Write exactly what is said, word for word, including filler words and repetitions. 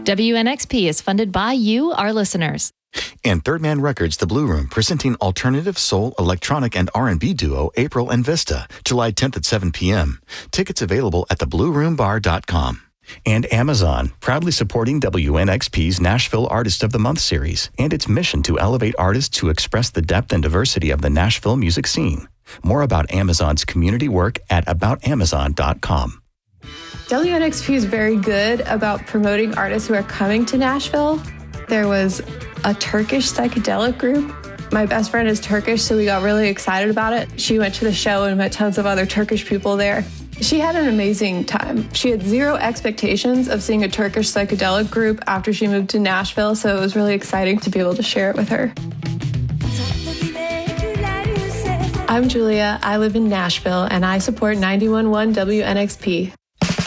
W N X P is funded by you, our listeners. And Third Man Records, The Blue Room, presenting alternative soul, electronic, and R and B duo April and Vista, July tenth at seven p.m. Tickets available at the blue room bar dot com. And Amazon, proudly supporting W N X P's Nashville Artist of the Month series and its mission to elevate artists who express the depth and diversity of the Nashville music scene. More about Amazon's community work at about amazon dot com. W N X P is very good about promoting artists who are coming to Nashville. There was a Turkish psychedelic group. My best friend is Turkish, so we got really excited about it. She went to the show and met tons of other Turkish people there. She had an amazing time. She had zero expectations of seeing a Turkish psychedelic group after she moved to Nashville, so it was really exciting to be able to share it with her. I'm Julia. I live in Nashville, and I support ninety-one point one W N X P.